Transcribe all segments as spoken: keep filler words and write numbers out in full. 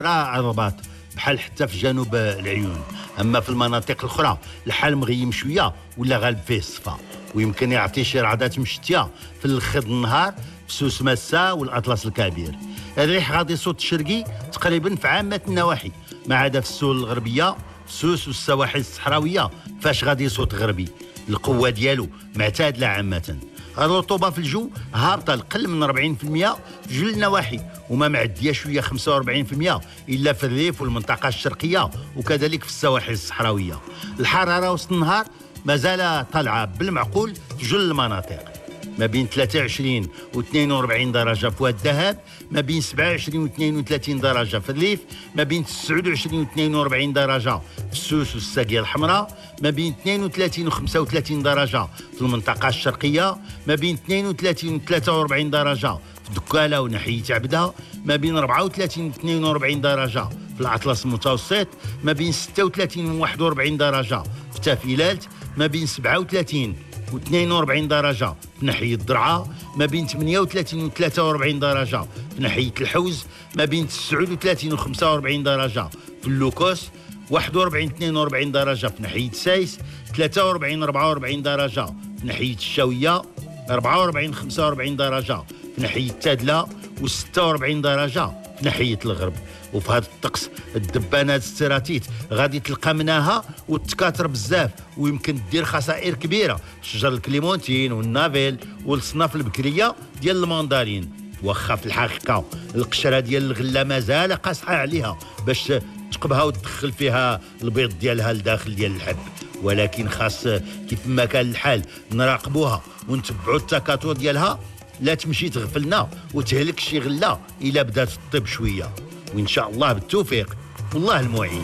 الرباط بحال حتى في جنوب العيون. اما في المناطق الاخرى الحال مغيم شويه ولا غالب فيه الصفا، ويمكن يعطي شي رعدات مشتيه في الخض النهار في سوس مسا والاطلس الكبير. الريح غادي يصوت الشرقي تقريبا في عامه النواحي، ما عدا في السهول الغربيه في سوس والسواحل الصحراويه فاش غادي يصوت غربي. القوه ديالو معتادله عامه. الرطوبه في الجو هابطه لقل من أربعين بالمئة في جل النواحي، وما معديه شويه خمسة وأربعين بالمئة الا في الريف والمنطقه الشرقيه وكذلك في السواحل الصحراويه. الحراره وسط النهار مازال طالعه بالمعقول في جل المناطق، ما بين ثلاثة وعشرين و اثنين وأربعين درجه في واد الذهب، ما بين سبعة وعشرين و اثنين وثلاثين درجه في الريف، ما بين تسعة وعشرين و اثنين وأربعين درجه في السوس والساقيه الحمراء، ما بين اثنين وثلاثين و خمسة وثلاثين درجه في المنطقه الشرقيه، ما بين اثنين وثلاثين و ثلاثة وأربعين درجه في دكاله وناحيه عبده، ما بين أربعة وثلاثين و اثنين وأربعين درجه في الاطلس المتوسط، ما بين ستة وثلاثين و واحد وأربعين درجه في تافيلات، ما بين سبعة وثلاثين و اثنين وأربعين درجه في ناحيه الضرعه، ما بين ثمانية وثلاثين و ثلاثة وأربعين درجه في ناحيه الحوز، ما بين تسعة وثلاثين و خمسة وأربعين درجه في اللوكوس، واحد وأربعين اثنين وأربعين درجه في ناحيه سايس، ثلاثة وأربعين أربعة وأربعين درجه في ناحيه الشاويه، أربعة وأربعين خمسة وأربعين درجه في ناحيه التادله، وستة وأربعين درجه في ناحيه الغرب. وفي هذا الطقس الدبانات السيراتيت غادي تلقى مناها وتكاثر بزاف، ويمكن دير خسائر كبيره شجر الكليمونتين والنافيل والصناف البكريه ديال الماندارين. واخا في الحقيقه القشره ديال الغله مازال قاصحه عليها باش تقبها وتدخل فيها البيض ديالها لداخل ديال الحب، ولكن خاص كيف ما كان الحال نراقبوها ونتبعوا التكاثر ديالها، لا تمشي تغفلنا وتهلك شي غله الا بدات تطيب شويه. وإن شاء الله بالتوفيق والله المعين.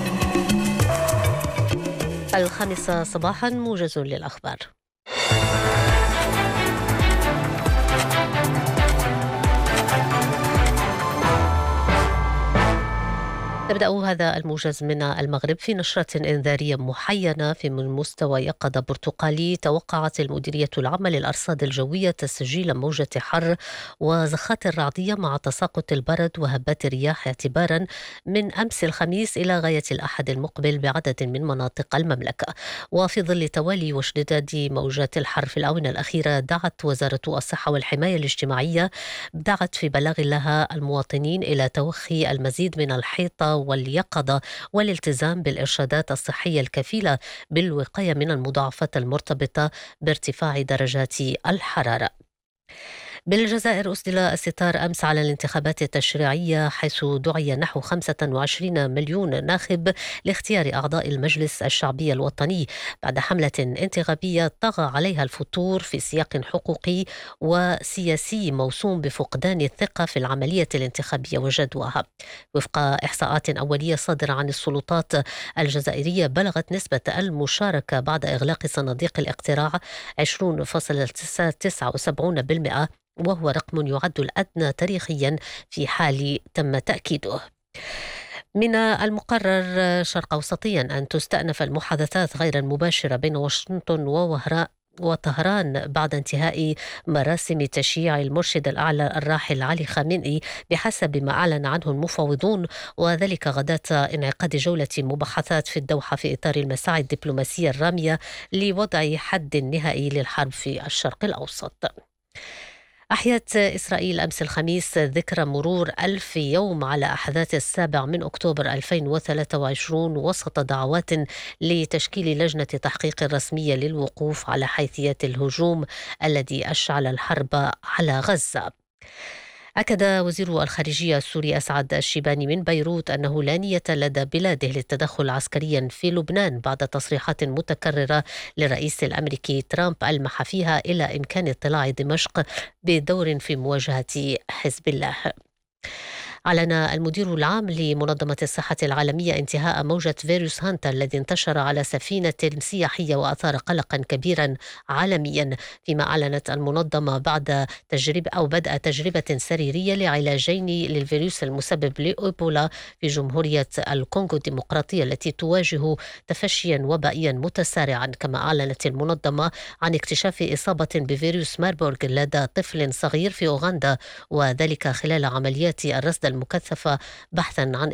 الخامسة صباحا موجز للأخبار. نبدأ هذا الموجز من المغرب في نشرة إنذارية محينة في من مستوى يقظة برتقالي. توقعت المديرية العامة للأرصاد الجوية تسجيل موجة حر وزخات رعدية مع تساقط البرد وهبات الرياح اعتبارا من أمس الخميس إلى غاية الأحد المقبل بعدد من مناطق المملكة. وفي ظل توالي واشتداد موجات الحر في الآونة الأخيرة، دعت وزارة الصحة والحماية الاجتماعية دعت في بلاغ لها المواطنين إلى توخي المزيد من الحيطة واليقظة والالتزام بالإرشادات الصحية الكفيلة بالوقاية من المضاعفات المرتبطة بارتفاع درجات الحرارة. بالجزائر أسدل الستار أمس على الانتخابات التشريعية، حيث دعي نحو خمسة وعشرين مليون ناخب لاختيار أعضاء المجلس الشعبي الوطني بعد حملة انتخابية طغى عليها الفتور في سياق حقوقي وسياسي موسوم بفقدان الثقة في العملية الانتخابية وجدواها. وفق إحصاءات أولية صادرة عن السلطات الجزائرية، بلغت نسبة المشاركة بعد إغلاق صناديق الاقتراع عشرين فاصلة تسعة وسبعين بالمئة، وهو رقم يعد الأدنى تاريخيا في حال تم تأكيده. من المقرر شرق أوسطيا أن تستأنف المحادثات غير المباشرة بين واشنطن ووهراء وطهران بعد انتهاء مراسم تشييع المرشد الأعلى الراحل علي خامنئي بحسب ما أعلن عنه المفاوضون، وذلك غداة انعقاد جولة مباحثات في الدوحة في إطار المساعي الدبلوماسية الرامية لوضع حد نهائي للحرب في الشرق الأوسط. أحيت إسرائيل أمس الخميس ذكرى مرور ألف يوم على أحداث السابع من أكتوبر ألفين وثلاثة وعشرين وسط دعوات لتشكيل لجنة تحقيق رسمية للوقوف على حيثيات الهجوم الذي أشعل الحرب على غزة. أكد وزير الخارجية السوري أسعد الشيباني من بيروت أنه لا نية لدى بلاده للتدخل عسكريا في لبنان بعد تصريحات متكررة للرئيس الأمريكي ترامب ألمح فيها إلى إمكان اطلاع دمشق بدور في مواجهة حزب الله. أعلن المدير العام لمنظمة الصحة العالمية انتهاء موجة فيروس هانتا الذي انتشر على سفينة سياحية وأثار قلقا كبيرا عالميا، فيما أعلنت المنظمة بعد تجربة أو بدء تجربة سريرية لعلاجين للفيروس المسبب لإيبولا في جمهورية الكونغو الديمقراطية التي تواجه تفشيا وبائيا متسارعا. كما أعلنت المنظمة عن اكتشاف إصابة بفيروس ماربورغ لدى طفل صغير في أوغندا، وذلك خلال عمليات الرصد المكثفة بحثا عن